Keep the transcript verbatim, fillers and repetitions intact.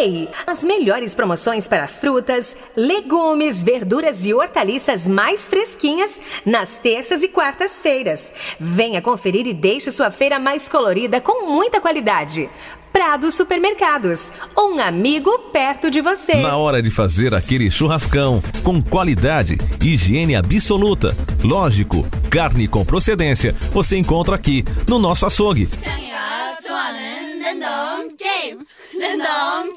Day. As melhores promoções para frutas, legumes, verduras e hortaliças mais fresquinhas nas terças e quartas-feiras. Venha conferir e deixe sua feira mais colorida com muita qualidade. Prado Supermercados, um amigo perto de você. Na hora de fazer aquele churrascão, com qualidade, higiene absoluta, lógico, carne com procedência, você encontra aqui no nosso açougue.